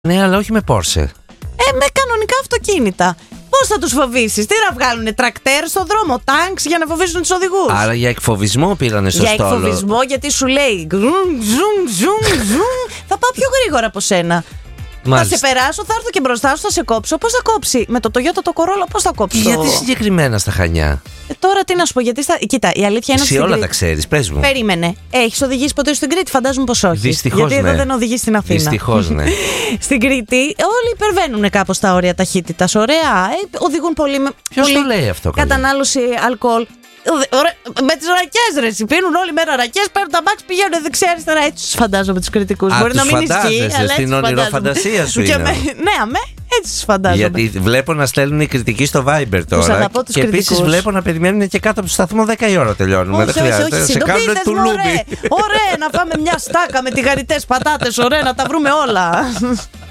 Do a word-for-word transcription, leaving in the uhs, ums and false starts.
Ναι, αλλά όχι με Porsche. Ε, με κανονικά αυτοκίνητα. Πώς θα τους φοβήσεις? Τι να βγάλουνε, τρακτέρ στο δρόμο, τάγκς για να φοβήσουν τους οδηγούς? Άρα για εκφοβισμό πήρανε στο για στόλο. Για εκφοβισμό, γιατί σου λέει γκρουν, ζουμ, ζουμ, ζουμ. Θα πάω πιο γρήγορα από σένα. Μάλιστα. Θα σε περάσω, θα έρθω και μπροστά σου, θα σε κόψω. Πώς θα κόψει? Με το Toyota το Corolla, πώς θα κόψει? Γιατί το... συγκεκριμένα στα Χανιά? Ε, τώρα τι να σου πω, γιατί στα... Κοίτα, η αλήθεια είναι ότι. Εσύ όλα τα ξέρεις, πες μου. Περίμενε. Έχεις οδηγήσει ποτέ στην Κρήτη? Φαντάζομαι πως όχι. Δυστυχώς, γιατί ναι. εδώ δεν οδηγείς στην Αθήνα. Δυστυχώς, ναι. Στην Κρήτη όλοι υπερβαίνουν κάπως τα όρια ταχύτητας. Ωραία. Ε, οδηγούν πολύ με. Ποιος πολύ το λέει αυτό? Καλή? Κατανάλωση αλκοόλ. Ωραία, με τις ρακές ρε, πίνουν όλη μέρα ρακές, παίρνουν τα μπαξ, πηγαίνουν δεξιά-αριστερά. Έτσι τους φαντάζομαι τους κριτικούς. Α, μπορεί να μην ισχύει, αλλά στην ονειροφαντασία σου είναι. Με, ναι, αμέ, έτσι τους φαντάζομαι. Γιατί βλέπω να στέλνουν οι κριτικοί στο Viber τώρα. Τους αγαπώ τους και επίσης βλέπω να περιμένουν και κάτω από το σταθμό δέκα η ώρα τελειώνουμε. Όχι, δεν όχι, χρειάζεται. όχι, Σε κάνουν τουλούμπι. Ωραία, να φάμε μια στάκα με τηγανιτές πατάτες, ωραία, να τα βρούμε όλα.